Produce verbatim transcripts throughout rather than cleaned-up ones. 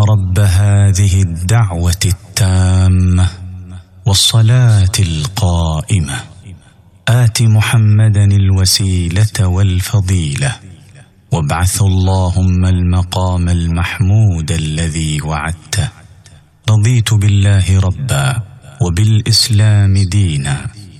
رب هذه الدعوة التامة والصلاة القائمة آت محمدا الوسيلة والفضيلة وابعث اللهم المقام المحمود الذي وعدته. رضيت بالله ربا وبالإسلام دينا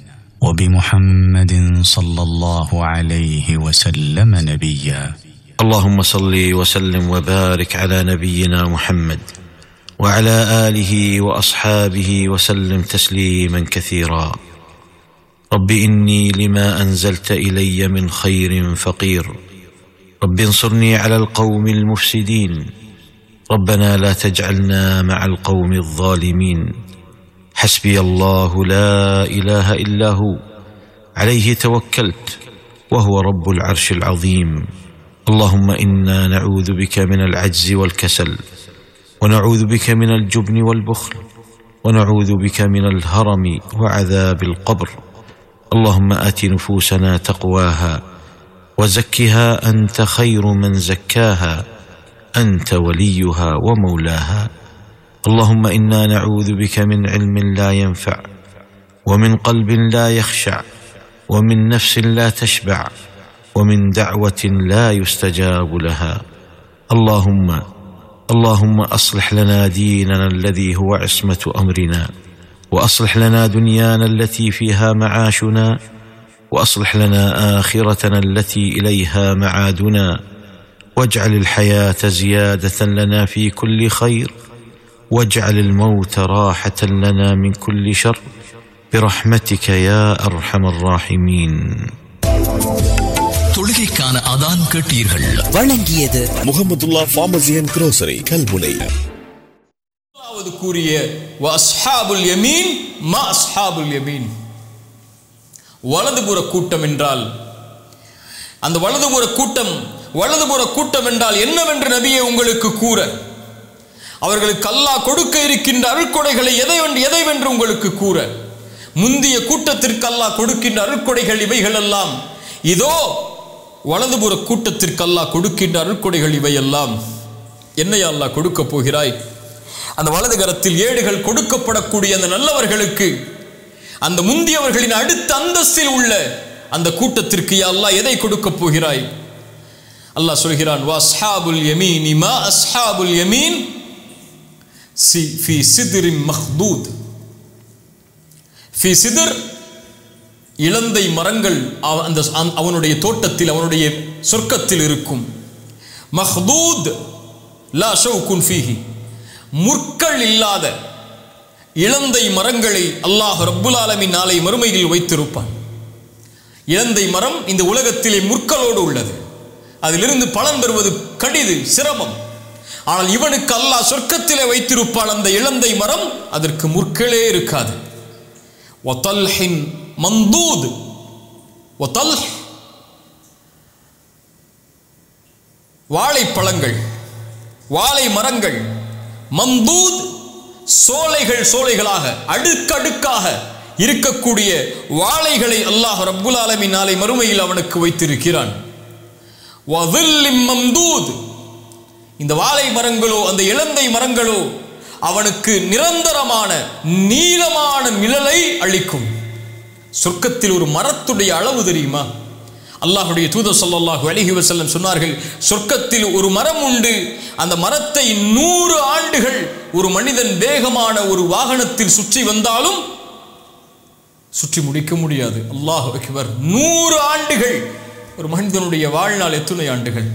وبمحمد صلى الله عليه وسلم نبيا. اللهم صل وسلم وبارك على نبينا محمد وعلى آله وأصحابه وسلم تسليما كثيرا. رب إني لما أنزلت إلي من خير فقير، رب انصرني على القوم المفسدين، ربنا لا تجعلنا مع القوم الظالمين. حسبي الله لا إله إلا هو عليه توكلت وهو رب العرش العظيم. اللهم إنا نعوذ بك من العجز والكسل، ونعوذ بك من الجبن والبخل، ونعوذ بك من الهرم وعذاب القبر. اللهم آت نفوسنا تقواها وزكها أنت خير من زكاها، أنت وليها ومولاها. اللهم إنا نعوذ بك من علم لا ينفع، ومن قلب لا يخشع، ومن نفس لا تشبع، ومن دعوة لا يستجاب لها. اللهم اللهم أصلح لنا ديننا الذي هو عصمة أمرنا، وأصلح لنا دنيانا التي فيها معاشنا، وأصلح لنا آخرتنا التي إليها معادنا، واجعل الحياة زيادة لنا في كل خير، واجعل الموت راحة لنا من كل شر برحمتك يا أرحم الراحمين. தொழுகைக்கான அதான் கேட்டீர்கள். வழங்கியது முஹம்மதுல்லாஹ் ஃபார்மசி அண்ட் கிரோசரி கல்முனை. அல்லாஹ் கூறிய வஅஸ்ஹாபுல் யமீன் மா அஸ்ஹாபுல் யமீன், வலதுபுற கூட்டம் என்றால் அந்த வலதுபுற கூட்டம் வலதுபுற கூட்டம் என்றால் என்னவென்று நபியே உங்களுக்கு கூற, அவர்களுக்கு அல்லாஹ் கொடுக்க இருக்கின்ற அருட்கொடைகளை எதை எதை வென்று உங்களுக்கு கூற, முந்திய கூட்டத்திற்கு அல்லாஹ் கொடுக்கின்ற அருட்கொடைகள் இவைகள் எல்லாம், இதோ வலதுபுற கூட்டத்திற்கு அல்லாஹ் கொடுக்கின்ற அருட்கொடைகள் இவையெல்லாம். என்னையா அல்லாஹ் கொடுக்க போகிறாய்? அந்த வலது கரத்தில் ஏடுகள் கொடுக்கப்படக்கூடிய அந்த நல்லவர்களுக்கு, அந்த முந்தியவர்களின் அடுத்த அந்தஸ்தில் உள்ள அந்த கூட்டத்திற்கு யா அல்லாஹ் எதை கொடுக்க போகிறாய்? அல்லாஹ் சொல்கிறான், வஅஸ்ஹாபுல் யமீன் மா அஸ்ஹாபுல் யமீன் ஃபீ சித்ரின் மக்தூத். ஃபீ சித்ர், இலந்தை மரங்கள் அந்த அவனுடைய தோட்டத்தில், அவனுடைய சொர்க்கத்தில் இருக்கும். மஹ்தூத் லா ஷௌகுன் ஃபீஹி, முற்கள் இல்லாத இலந்தை மரங்களை அல்லாஹ் ரப்புல் ஆலமீன் நாளை மறுமையில் வைத்திருப்பான். இலந்தை மரம் இந்த உலகத்திலே முற்களோடு உள்ளது, அதிலிருந்து பலன் பெறுவது கடிது, சிரமம். ஆனால் இவனுக்கு அல்லாஹ் சொர்க்கத்திலே வைத்திருப்பான் அந்த இலந்தை மரம், அதற்கு முற்களே இருக்காது. வதல்ஹின் மந்தூத், வதல்ஹ் வாழைப்பழங்கள், வாழை மரங்கள், மந்தூத் சோலைகள் சோலைகளாக அடுக்கடுக்காக இருக்கக்கூடிய வாழைகளை அல்லாஹ் ரப்புல் ஆலமீன் நாளை மறுமையில் அவனுக்கு வைத்திருக்கிறான். வதில்லிம் மம்தூத், இந்த வாழை மரங்களோ அந்த இலந்தை மரங்களோ அவனுக்கு நிரந்தரமான நீளமான நிழலை அளிக்கும். சொர்க்கத்தில் ஒரு மரத்துடைய அளவு தெரியுமா? அல்லாஹ்வுடைய தூதர் ஸல்லல்லாஹு அலைஹி வஸல்லம் சொன்னார்கள், சொர்க்கத்தில் ஒரு மரம் உண்டு, அந்த மரத்தை நூறு ஆண்டுகள் ஒரு மனிதன் வேகமான ஒரு வாகனத்தில் சுற்றி வந்தாலும் சுற்றி முடிக்க முடியாது. அல்லாஹ் அக்பர். நூறு ஆண்டுகள், ஒரு மனிதனுடைய வாழ்நாள் எத்தனை ஆண்டுகள்?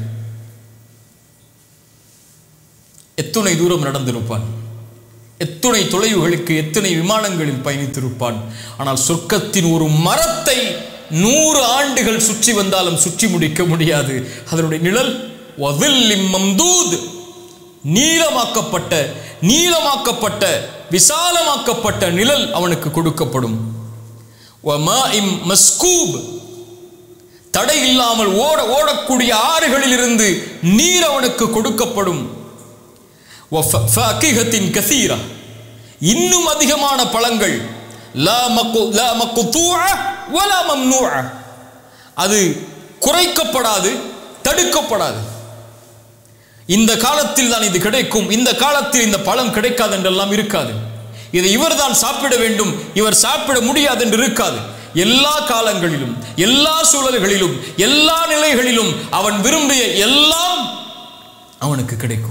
எத்தனை தூரம் நடந்திருப்பான், எத்தனை தொலைவுகளுக்கு எத்தனை விமானங்களில் பயணித்திருப்பான். ஆனால் சொர்க்கத்தின் ஒரு மரத்தை நூறு ஆண்டுகள் சுற்றி வந்தாலும் சுற்றி முடிக்க முடியாது. அதனுடைய நிழல் வதில்லிம் மம்தூத், நீளமாக்கப்பட்ட நீளமாக்கப்பட்ட விசாலமாக்கப்பட்ட நிழல் அவனுக்கு கொடுக்கப்படும். வமாஇம் மஸ்கூப், தடை இல்லாமல் ஓட ஓடக்கூடிய ஆறுகளில் இருந்து நீர் அவனுக்கு கொடுக்கப்படும். வஃபாகிஹத்தின் கஸீரா, இன்னும் அதிகமான பழங்கள். லா மக்கு லா மக்தூஅ வலா மம்னூஅ, அது குறைக்கப்படாது, தடுக்கப்படாது. இந்த காலத்தில் தான் இது கிடைக்கும், இந்த காலத்தில் இந்த பழம் கிடைக்காது என்றெல்லாம் இருக்காது. இதை இவர் தான் சாப்பிட வேண்டும், இவர் சாப்பிட முடியாது என்று இருக்காது. எல்லா காலங்களிலும் எல்லா சூழல்களிலும் எல்லா நிலைகளிலும் அவன் விரும்பிய எல்லாம் அவனுக்கு கிடைக்கும்.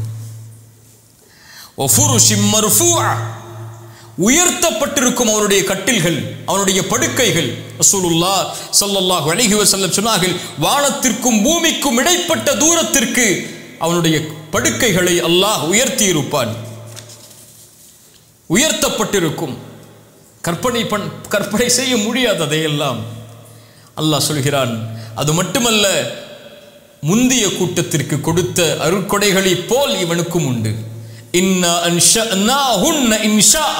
உயர்த்தப்பட்டிருக்கும் அவருடைய கட்டில்கள், அவனுடைய படுக்கைகள். ரசூலுல்லாஹ் ஸல்லல்லாஹு அலைஹி வஸல்லம் சொன்னார்கள், வானத்திற்கும் பூமிக்கும் இடைப்பட்ட தூரத்திற்கு அவனுடைய படுக்கைகளை அல்லாஹ் உயர்த்தி இருப்பான். உயர்த்தப்பட்டிருக்கும். கற்பனை பண் கற்பனை செய்ய முடியாததையெல்லாம் அல்லாஹ் சொல்கிறான். அது மட்டுமல்ல, முந்திய கூட்டத்திற்கு கொடுத்த அருட்கொடைகளை போல் இவனுக்கும் உண்டு. இன்னா அன்ஷஅனாஹுன்ன இன்ஷாஅ.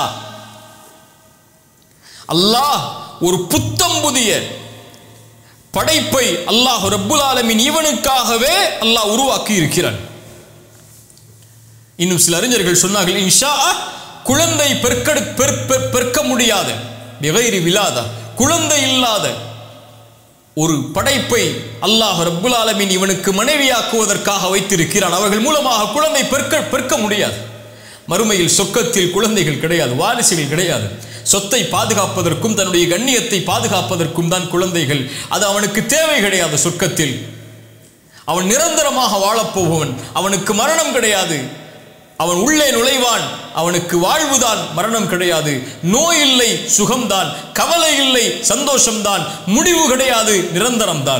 அல்லாஹ் ஒரு புத்தம் புதிய படைப்பை அல்லாஹ் ரப்புல் ஆலமீன் இவனுக்காகவே அல்லாஹ் உருவாக்கி இருக்கிறான். இன்னும் சில அறிஞர்கள் சொன்னார்கள், இன்ஷாஅ குழந்தை பெருக்க முடியாத பிகைரி விலாதா, குழந்தை இல்லாத ஒரு படைப்பை அல்லாஹ் ரப்புல் ஆலமீன் இவனுக்கு மனைவியாக்குவதற்காக வைத்திருக்கிறான். அவர்கள் மூலமாக குழந்தை பெருக்க பெருக்க முடியாது. மறுமையில் சொர்க்கத்தில் குழந்தைகள் கிடையாது, வாரிசுகள் கிடையாது. சொத்தை பாதுகாப்பதற்கும் தன்னுடைய கண்ணியத்தை பாதுகாப்பதற்கும் தான் குழந்தைகள். அது அவனுக்கு தேவை கிடையாது. சொர்க்கத்தில் அவன் நிரந்தரமாக வாழப்போபவன், அவனுக்கு மரணம் கிடையாது. அவன் உள்ளே நுழைவான், அவனுக்கு வாழ்வுதான், மரணம் கிடையாது. நோய் இல்லை, சுகம்தான். கவலை இல்லை, சந்தோஷம்தான். முடிவு கிடையாது, நிரந்தரம்தான்.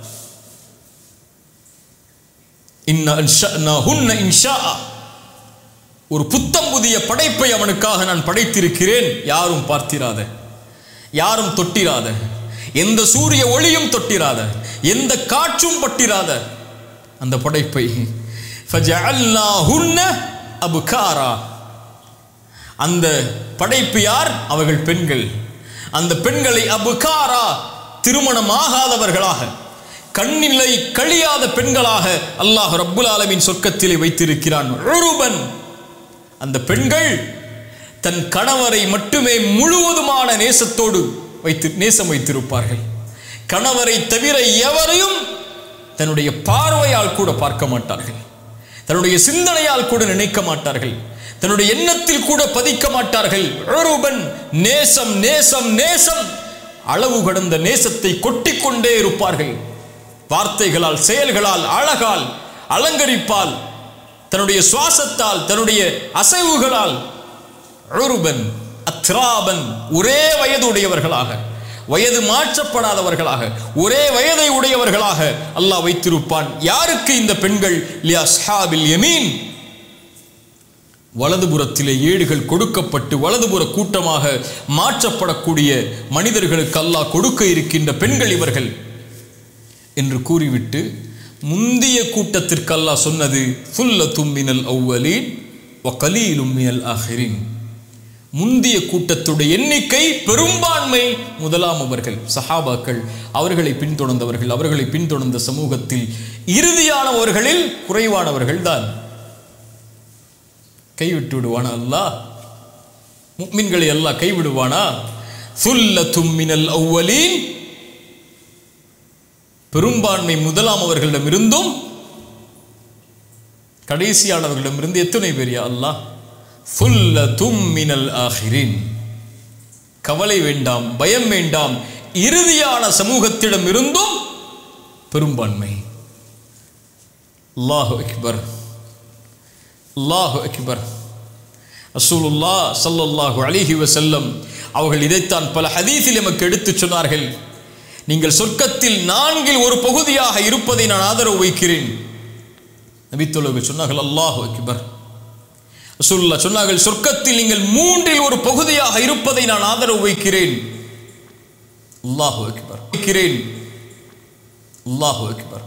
இன்னா அன்ஷஅனாஹுன்ன இன்ஷாஅ. ஒரு புத்தம் புதிய படைப்பை அவனுக்காக நான் படைத்திருக்கிறேன். யாரும் பார்த்திராத, யாரும் தொட்டிராத, எந்த சூரிய ஒளியும் தொட்டிராத, எந்த காற்றும் பட்டிராத அந்த படைப்பை ஃபஜஅல்னாஹுன்ன அபுகாரா. அந்த படைப்பு யார்? அவர்கள் பெண்கள். அந்த பெண்களை அபுகாரா, திருமணம் ஆகாதவர்களாக, கண்ணிலை கழியாத பெண்களாக அல்லாஹ் ரப்புல் ஆலமீன் சொர்க்கத்திலே வைத்திருக்கிறான். உருபன். அந்த பெண்கள் தன் கணவரை மட்டுமே முழுவதுமான நேசத்தோடு வைத்து நேசம் வைத்திருப்பார்கள். கணவரை தவிர எவரையும் தன்னுடைய பார்வையால் கூட பார்க்க மாட்டார்கள், தன்னுடைய சிந்தனையால் கூட நினைக்க மாட்டார்கள், தன்னுடைய எண்ணத்தில் கூட பதிக்க மாட்டார்கள். உருபன். நேசம் நேசம் நேசம். அளவு கடந்த நேசத்தை கொட்டிக்கொண்டே இருப்பார்கள். வார்த்தைகளால், செயல்களால், அழகால், அலங்கரிப்பால், தன்னுடைய சுவாசத்தால், தன்னுடைய அசைவுகளால். உருபன் அத்ராபன். ஒரே வயது உடையவர்களாக, வயது மாற்றப்படாதவர்களாக, ஒரே வயதை உடையவர்களாக அல்லாஹ் வைத்திருப்பான். யாருக்கு? இந்த பெண்கள். லிஅஸ்ஹாபில் யமீன். வலதுபுறத்திலே ஏடுகள் கொடுக்கப்பட்டு வலதுபுற கூட்டமாக மாற்றப்படக்கூடிய மனிதர்களுக்கு அல்லாஹ் கொடுக்க இருக்கின்ற பெண்கள் இவர்கள் என்று கூறிவிட்டு, முந்திய கூட்டத்திற்கு அல்லாஹ் சொன்னது சுல்லத்தும் மினல் அவ்வலீன் வ கலீலும் மினல் ஆஹிரீன். முந்திய கூட்டத்துடைய எண்ணிக்கை பெரும்பான்மை முதலாம் அவர்கள் சஹாபாக்கள், அவர்களை பின்தொடர்ந்தவர்கள், அவர்களை பின்தொடர்ந்த சமூகத்தில் இறுதியானவர்களில் குறைவானவர்கள் தான். கைவிட்டு விடுவானா அல்லாஹ்? முஃமின்களை அல்லாஹ் கைவிடுவானா? சுல்லத்தும் மினல் அவ்வலீன். பெரும்பான்மை முதலாம் அவர்களிடம் இருந்தும் கடைசியானவர்களிடமிருந்து எத்தனை பேர் யா அல்லாஹ்? சுல்லத்தும் மினல் ஆஹிரீன். கவலை வேண்டாம், பயம் வேண்டாம். இறுதியான சமூகத்திடம் இருந்தும் பெரும்பான்மை. அல்லாஹு அக்பர், அல்லாஹு அக்பர். ரசூலுல்லாஹ் ஸல்லல்லாஹு அலைஹி வஸல்லம் அவர்கள் இதைத்தான் பல ஹதீஸில் நமக்கு எடுத்துச் சொன்னார்கள். நீங்கள் சொர்க்கத்தில் நான்கில் ஒரு பகுதியாக இருப்பதை நான் ஆதரவு வைக்கிறேன். நபித்தோழர்கள் சொன்னார்கள், அல்லாஹு அக்பர். ரசூலுல்லாஹ் சொன்னார்கள், சொர்க்கத்தில் நீங்கள் மூன்றில் ஒரு பகுதியாக இருப்பதை நான் ஆதரவு வைக்கிறேன். அல்லாஹு அக்பர் வைக்கிறேன். அல்லாஹு அக்பர்.